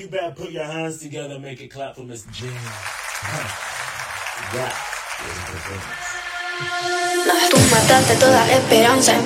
you better put your hands together and make it clap for Miss Jean. That is the difference. Tú mataste toda la esperanza en